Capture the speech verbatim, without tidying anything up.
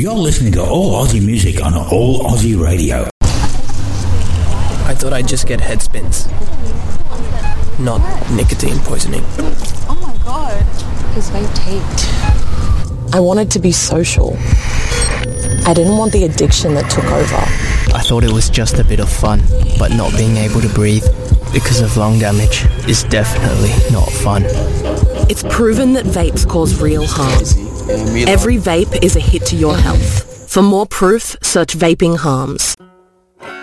You're listening to All Aussie Music on All Aussie Radio. I thought I'd just get head spins, not nicotine poisoning. Oh my god. His vape taped. I wanted to be social. I didn't want the addiction that took over. I thought it was just a bit of fun, but not being able to breathe because of lung damage is definitely not fun. It's proven that vapes cause real harm. Every vape is a hit to your health. For more proof, search vaping harms.